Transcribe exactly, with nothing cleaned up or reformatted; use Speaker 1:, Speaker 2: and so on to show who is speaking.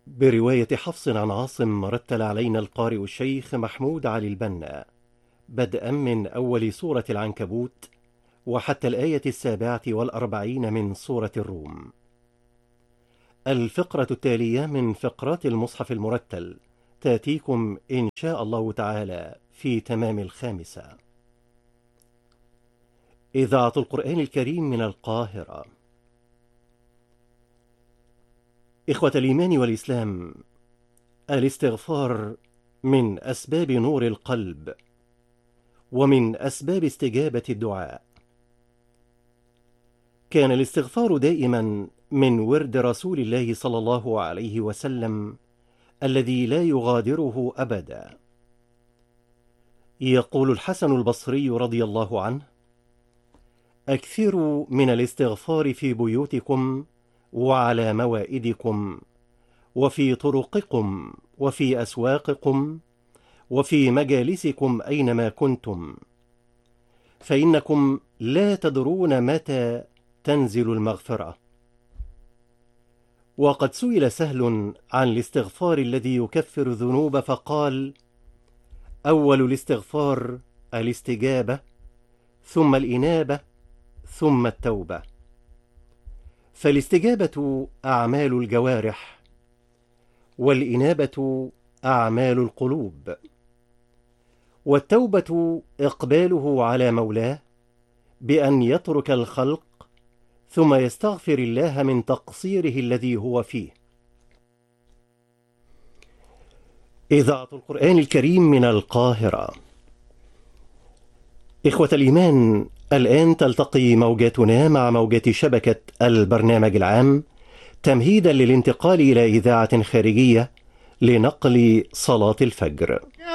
Speaker 1: برواية حفص عن عاصم رتل علينا القارئ الشيخ محمود علي البنا بدءا من أول سورة العنكبوت وحتى الآية السابعة والأربعين من سورة الروم. الفقرة التالية من فقرات المصحف المرتل تأتيكم إن شاء الله تعالى في تمام الخامسة. إذاعة القرآن الكريم من القاهرة. إخوة الإيمان والإسلام، الاستغفار من أسباب نور القلب ومن أسباب استجابة الدعاء. كان الاستغفار دائما من ورد رسول الله صلى الله عليه وسلم الذي لا يغادره أبدا. يقول الحسن البصري رضي الله عنه: أكثروا من الاستغفار في بيوتكم وعلى موائدكم وفي طرقكم وفي أسواقكم وفي مجالسكم أينما كنتم، فإنكم لا تدرون متى تنزل المغفرة. وقد سئل سهل عن الاستغفار الذي يكفر الذنوب فقال: أول الاستغفار الاستجابة، ثم الإنابة، ثم التوبة. فالاستجابة أعمال الجوارح، والإنابة أعمال القلوب، والتوبة إقباله على مولاه بأن يترك الخلق ثم يستغفر الله من تقصيره الذي هو فيه. إذاعة القرآن الكريم من القاهرة. إخوة الإيمان، الآن تلتقي موجاتنا مع موجات شبكة البرنامج العام تمهيدا للانتقال إلى إذاعة خارجية لنقل صلاة الفجر.